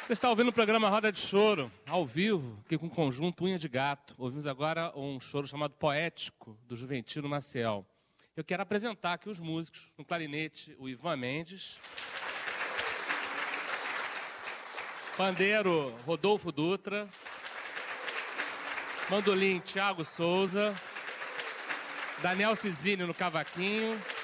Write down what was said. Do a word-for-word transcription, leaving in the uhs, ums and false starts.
Você está ouvindo o programa Roda de Choro, ao vivo, aqui com o conjunto Unha de Gato. Ouvimos agora um choro chamado Poético, do Juventino Maciel. Eu quero apresentar aqui os músicos. No clarinete, o Ivan Mendes. Pandeiro, Rodolfo Dutra. Mandolim, Thiago Souza. Daniel Cisini no cavaquinho.